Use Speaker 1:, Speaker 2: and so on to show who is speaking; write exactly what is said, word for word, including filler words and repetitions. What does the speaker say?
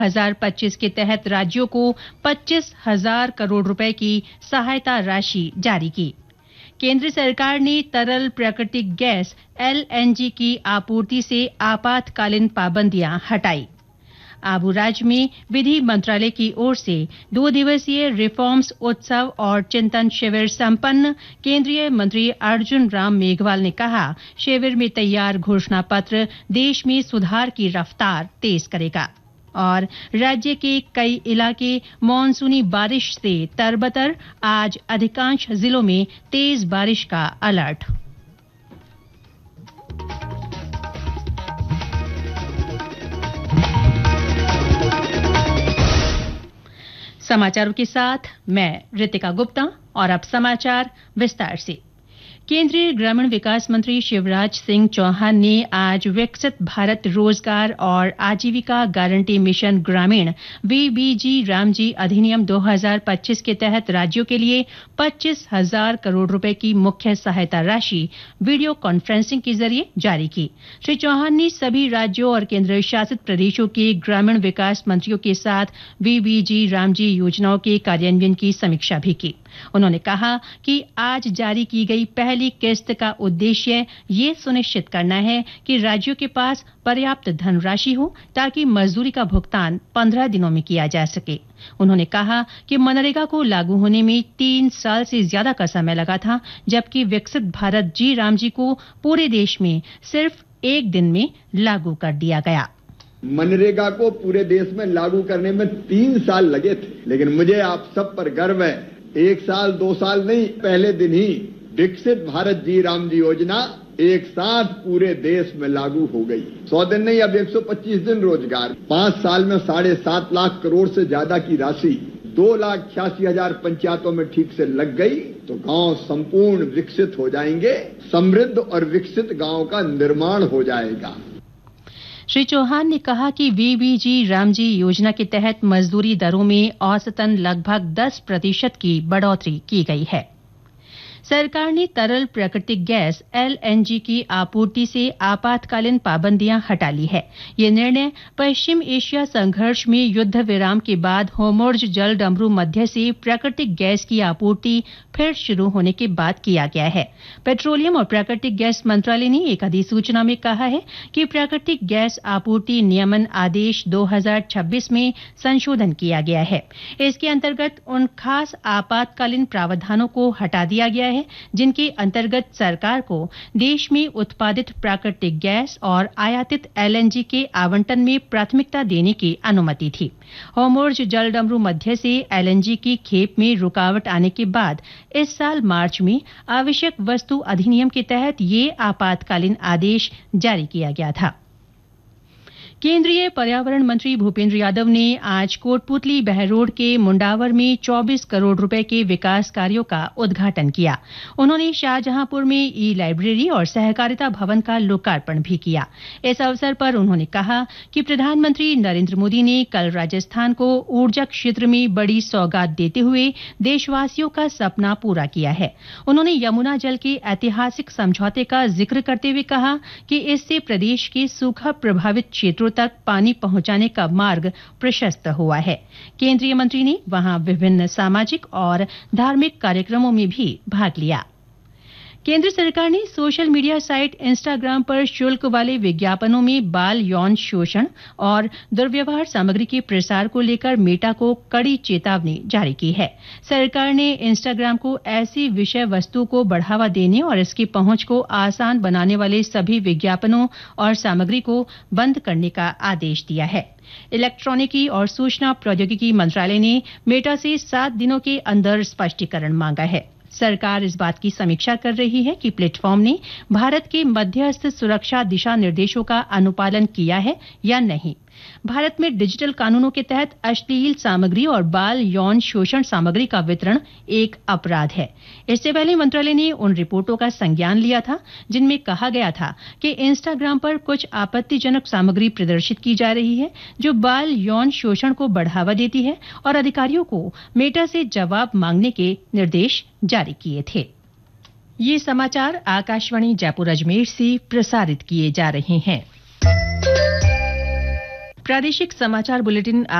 Speaker 1: दो हज़ार पच्चीस के तहत राज्यों को पच्चीस हजार करोड़ रुपए की सहायता राशि जारी की। केंद्र सरकार ने तरल प्राकृतिक गैस एल एन जी की आपूर्ति से आपातकालीन पाबंदियां हटाई। आबू राज्य में विधि मंत्रालय की ओर से दो दिवसीय रिफॉर्म्स उत्सव और चिंतन शिविर संपन्न। केंद्रीय मंत्री अर्जुन राम मेघवाल ने कहा, शिविर में तैयार घोषणा पत्र देश में सुधार की रफ्तार तेज करेगा। और राज्य के कई इलाके मानसूनी बारिश से तरबतर, आज अधिकांश जिलों में तेज बारिश का अलर्ट। समाचारों के साथ मैं रितिका गुप्ता और अब समाचार विस्तार से। केंद्रीय ग्रामीण विकास मंत्री शिवराज सिंह चौहान ने आज विकसित भारत रोजगार और आजीविका गारंटी मिशन ग्रामीण वी बी जी रामजी अधिनियम दो हज़ार पच्चीस के तहत राज्यों के लिए पच्चीस हजार करोड़ रुपए की मुख्य सहायता राशि वीडियो कॉन्फ्रेंसिंग के जरिए जारी की। श्री चौहान ने सभी राज्यों और केंद्र शासित प्रदेशों के ग्रामीण विकास मंत्रियों के साथ वी बी जी रामजी योजनाओं के कार्यान्वयन की समीक्षा भी की। उन्होंने कहा कि आज जारी की गई पहली किस्त का उद्देश्य ये सुनिश्चित करना है कि राज्यों के पास पर्याप्त धनराशि हो ताकि मजदूरी का भुगतान पंद्रह दिनों में किया जा सके। उन्होंने कहा कि मनरेगा को लागू होने में तीन साल से ज्यादा का समय लगा था, जबकि विकसित भारत जी रामजी को पूरे देश में सिर्फ एक दिन में लागू कर दिया गया।
Speaker 2: मनरेगा को पूरे देश में लागू करने में तीन साल लगे थे, लेकिन मुझे आप सब पर गर्व है, एक साल दो साल नहीं, पहले दिन ही विकसित भारत जी रामजी योजना एक साथ पूरे देश में लागू हो गई। सौ दिन नहीं, अब एक सौ पच्चीस दिन रोजगार। पांच साल में साढ़े सात लाख करोड़ से ज्यादा की राशि दो लाख छियासी हजार पंचायतों में ठीक से लग गई तो गांव संपूर्ण विकसित हो जाएंगे। समृद्ध और विकसित गांव का निर्माण हो जाएगा।
Speaker 1: श्री चौहान ने कहा कि वी बी जी रामजी योजना के तहत मजदूरी दरों में औसतन लगभग दस प्रतिशत की बढ़ोतरी की गई है। सरकार ने तरल प्राकृतिक गैस एल एन जी की आपूर्ति से आपातकालीन पाबंदियां हटा ली है। ये निर्णय पश्चिम एशिया संघर्ष में युद्ध विराम के बाद होर्मुज़ जल डमरू मध्य से प्राकृतिक गैस की आपूर्ति फिर शुरू होने के बाद किया गया है। पेट्रोलियम और प्राकृतिक गैस मंत्रालय ने एक अधिसूचना में कहा है कि प्राकृतिक गैस आपूर्ति नियमन आदेश दो हज़ार छब्बीस में संशोधन किया गया है। इसके अंतर्गत उन खास आपातकालीन प्रावधानों को हटा दिया गया है जिनके अंतर्गत सरकार को देश में उत्पादित प्राकृतिक गैस और आयातित एल एन जी के आवंटन में प्राथमिकता देने की अनुमति थी। होर्मुज़ जल डमरू मध्य से एल एन जी की खेप में रुकावट आने के बाद इस साल मार्च में आवश्यक वस्तु अधिनियम के तहत ये आपातकालीन आदेश जारी किया गया था। केंद्रीय पर्यावरण मंत्री भूपेंद्र यादव ने आज कोटपुतली बहरोड के मुंडावर में चौबीस करोड़ रुपए के विकास कार्यों का उद्घाटन किया। उन्होंने शाहजहांपुर में ई लाइब्रेरी और सहकारिता भवन का लोकार्पण भी किया। इस अवसर पर उन्होंने कहा कि प्रधानमंत्री नरेंद्र मोदी ने कल राजस्थान को ऊर्जा क्षेत्र में बड़ी सौगात देते हुए देशवासियों का सपना पूरा किया है। उन्होंने यमुना जल के ऐतिहासिक समझौते का जिक्र करते हुए कहा कि इससे प्रदेश के सूखा प्रभावित क्षेत्रों तक पानी पहुंचाने का मार्ग प्रशस्त हुआ है। केंद्रीय मंत्री ने वहां विभिन्न सामाजिक और धार्मिक कार्यक्रमों में भी भाग लिया। केंद्र सरकार ने सोशल मीडिया साइट इंस्टाग्राम पर शुल्क वाले विज्ञापनों में बाल यौन शोषण और दुर्व्यवहार सामग्री के प्रसार को लेकर मेटा को कड़ी चेतावनी जारी की है। सरकार ने इंस्टाग्राम को ऐसी विषय वस्तु को बढ़ावा देने और इसकी पहुंच को आसान बनाने वाले सभी विज्ञापनों और सामग्री को बंद करने का आदेश दिया है। इलेक्ट्रॉनिकी और सूचना प्रौद्योगिकी मंत्रालय ने मेटा से सात दिनों के अंदर स्पष्टीकरण मांगा है। सरकार इस बात की समीक्षा कर रही है कि प्लेटफॉर्म ने भारत के मध्यस्थ सुरक्षा दिशा निर्देशों का अनुपालन किया है या नहीं। भारत में डिजिटल कानूनों के तहत अश्लील सामग्री और बाल यौन शोषण सामग्री का वितरण एक अपराध है। इससे पहले मंत्रालय ने उन रिपोर्टों का संज्ञान लिया था जिनमें कहा गया था कि इंस्टाग्राम पर कुछ आपत्तिजनक सामग्री प्रदर्शित की जा रही है जो बाल यौन शोषण को बढ़ावा देती है और अधिकारियों को मेटा से जवाब मांगने के निर्देश जारी किए थे। ये समाचार आकाशवाणी जयपुर अजमेर से प्रसारित किए जा रहे हैं। प्रादेशिक समाचार बुलेटिन